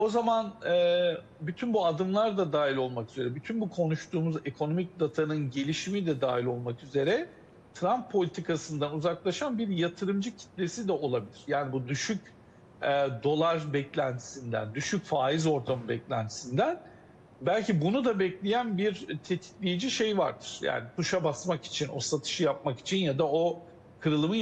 O zaman bütün bu adımlar da dahil olmak üzere, bütün bu konuştuğumuz ekonomik datanın gelişimi de dahil olmak üzere Trump politikasından uzaklaşan bir yatırımcı kitlesi de olabilir. Yani bu düşük dolar beklentisinden, düşük faiz ortamı beklentisinden belki bunu da bekleyen bir tetikleyici şey vardır. Yani tuşa basmak için, o satışı yapmak için ya da o kırılımı